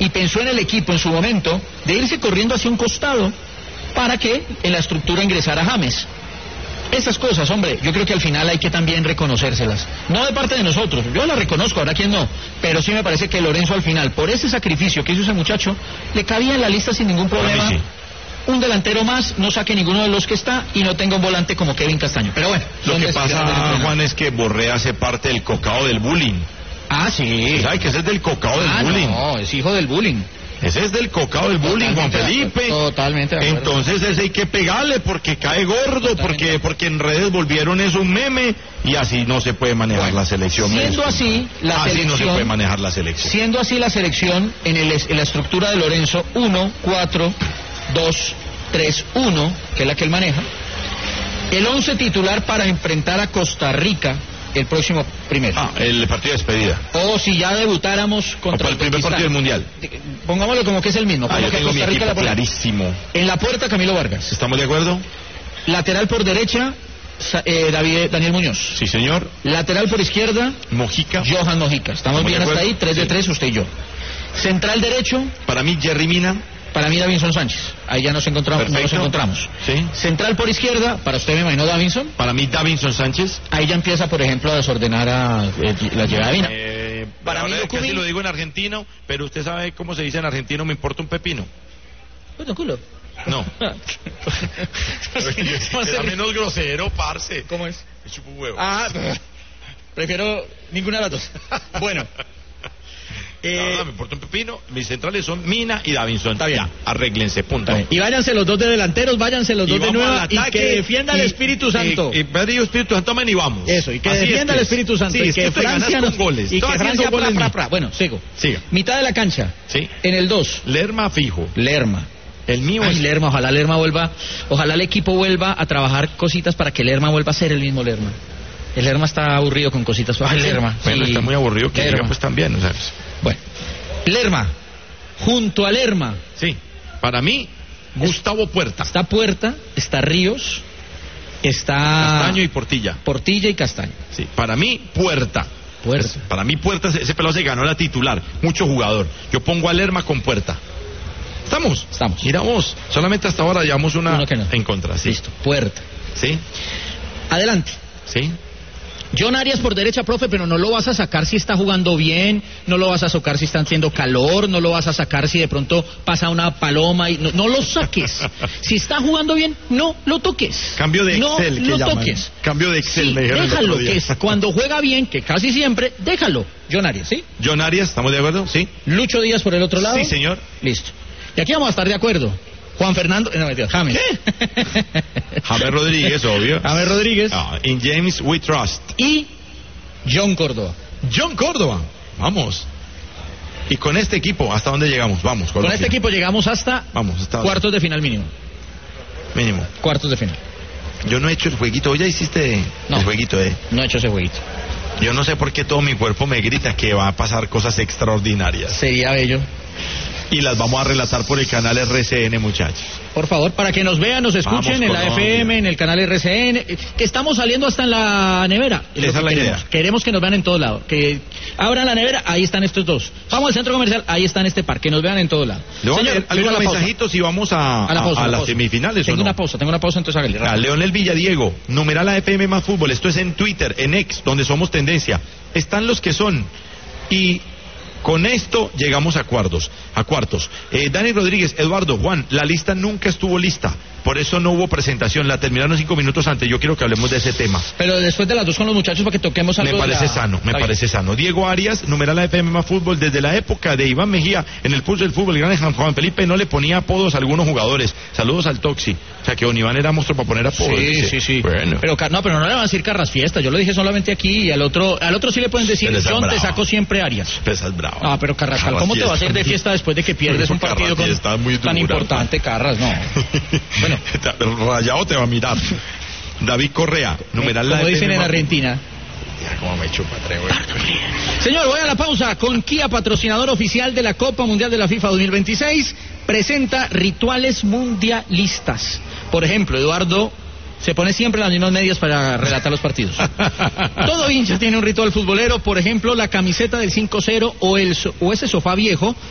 y pensó en el equipo en su momento de irse corriendo hacia un costado para que en la estructura ingresara James. Esas cosas, hombre, yo creo que al final hay que también reconocérselas. No de parte de nosotros, yo las reconozco, ahora quién no, pero sí me parece que Lorenzo al final, por ese sacrificio que hizo ese muchacho, le cabía en la lista sin ningún problema. Sí. Un delantero más, no saque ninguno de los que está y no tenga un volante como Kevin Castaño. Pero bueno, lo que pasa, Juan, es que Borré hace parte del cocao del bullying. Ah, sí. ¿Sabes que ese es del cocao del bullying? No, es hijo del bullying. Ese es del cocao del bullying, Juan Felipe. Totalmente de acuerdo. Entonces ese hay que pegarle porque cae gordo, porque en redes volvieron eso un meme y así no se puede manejar la selección. Siendo así, así no se puede manejar la selección. Siendo así la selección, en la estructura de Lorenzo, 1, 4, 2, 3, 1, que es la que él maneja. El 11 titular para enfrentar a Costa Rica el próximo primero. El partido de despedida. O si ya debutáramos contra el primer partido del Mundial. Pongámoslo como que es el mismo. Yo que tengo Costa mi Rica equipo clarísimo. En la puerta, Camilo Vargas. ¿Estamos de acuerdo? Lateral por derecha, Daniel Muñoz. Sí, señor. Lateral por izquierda, Mojica. Johan Mojica. ¿Estamos bien hasta ahí? 3 de 3, usted y yo. Central derecho. Para mí, Jerry Mina. Para mí, Davinson Sánchez. Ahí ya nos encontramos. Sí. Central por izquierda, para usted me imagino Davinson. Para mí, Davinson Sánchez. Ahí ya empieza, por ejemplo, a desordenar la llegada de Mina. Para mí, casi lo digo en argentino, pero usted sabe cómo se dice en argentino, me importa un pepino. Puto culo. No. Era menos grosero, parce. ¿Cómo es? Me chupo un huevo. Prefiero ninguna de las dos. Bueno. Me importa un pepino. Mis centrales son Mina y Davinson. Está bien. Ya, arréglense, punto. Y váyanse los dos de delanteros, váyanse los dos de nueva y que defienda el Espíritu Santo. Y Pedro y Espíritu Santo, y vamos. Eso, y que defienda el Espíritu Santo. Sí, y que Francia con goles. Y que Francia Bueno, sigo. Siga. Mitad de la cancha. Sí. En el 2. Lerma fijo. Lerma. El mío es Lerma, ojalá Lerma vuelva, ojalá el equipo vuelva a trabajar cositas para que Lerma vuelva a ser el mismo Lerma. El Lerma está aburrido con cositas. Lerma. Bueno, está muy aburrido que Lerma pues también, ¿sabes? Bueno. Lerma, junto a Lerma. Sí, para mí, Gustavo Puerta. Está Puerta, está Ríos, está... Castaño y Portilla. Portilla y Castaño. Sí, para mí, Puerta. Para mí, Puerta, ese pelado se ganó la titular. Mucho jugador. Yo pongo a Lerma con Puerta. ¿Estamos? Estamos. Mira vos, solamente hasta ahora llevamos una que no. En contra. Sí. Listo, Puerta. Sí. Adelante. Sí. John Arias por derecha, profe, pero no lo vas a sacar si está jugando bien, no lo vas a sacar si está haciendo calor, no lo vas a sacar si de pronto pasa una paloma y no lo saques. Si está jugando bien, no lo toques. Cambio de Excel, no lo toques. Cambio de Excel, sí, me dijeron. Déjalo, que es cuando juega bien, que casi siempre, déjalo. John Arias, ¿sí? John Arias, ¿estamos de acuerdo? Sí. Lucho Díaz por el otro lado. Sí, señor. Listo. Y aquí vamos a estar de acuerdo. Juan Fernando, James. James Rodríguez, obvio. James Rodríguez. In James we trust. Y John Córdoba. John Córdoba. Vamos. Y con este equipo, ¿hasta dónde llegamos? Vamos. Con este equipo llegamos hasta cuartos de final mínimo. Mínimo. Cuartos de final. Yo no he hecho el jueguito. ¿Hoy ya hiciste el jueguito? No he hecho ese jueguito. Yo no sé por qué todo mi cuerpo me grita que va a pasar cosas extraordinarias. Sería bello. Y las vamos a relatar por el canal RCN, muchachos. Por favor, para que nos vean, nos escuchen en la FM, en el canal RCN, que estamos saliendo hasta en la nevera. Esa es la idea. Queremos que nos vean en todos lados. Que abran la nevera, ahí están estos dos. Vamos al centro comercial, ahí está en este parque, que nos vean en todos lados. Señor, algunos mensajitos y vamos a las semifinales. Tengo una pausa, entonces hágale. A Leonel Villadiego, numeral la FM más fútbol. Esto es en Twitter, en X, donde somos tendencia. Están los que son. Y con esto llegamos a cuartos. Dani Rodríguez, Eduardo, Juan, la lista nunca estuvo lista. Por eso no hubo presentación, la terminaron 5 minutos antes. Yo quiero que hablemos de ese tema. Pero después de las dos con los muchachos para que toquemos algo. Me parece sano. Diego Arias, numeral la FM más fútbol. Desde la época de Iván Mejía, en el pulso del fútbol, el gran Juan Felipe no le ponía apodos a algunos jugadores. Saludos al Toxi. O sea que don Iván era monstruo para poner apodos. Sí. Bueno. Pero no le van a decir Carras Fiesta. Yo lo dije solamente aquí y al otro sí le pueden decir John, te saco siempre Arias. Pesas bravo. Ah, pero Carrascal, ¿cómo te vas a ir de fiesta después de que pierdes un partido tan importante, Carras? No. Bueno. Rayado te va a mirar. David Correa, numeral la como dicen en Argentina. Ya, como me chupa Señor, voy a la pausa. Con Kia, patrocinador oficial de la Copa Mundial de la FIFA 2026, presenta rituales mundialistas. Por ejemplo, Eduardo se pone siempre las mismas medias para relatar los partidos. Todo hincha tiene un ritual futbolero, por ejemplo, la camiseta del 5-0 o ese sofá viejo